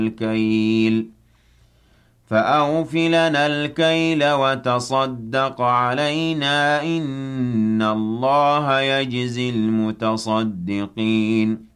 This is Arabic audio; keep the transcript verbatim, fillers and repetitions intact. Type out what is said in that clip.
الكيل فأوف لنا الكيل وتصدق علينا إن الله يجزي المتصدقين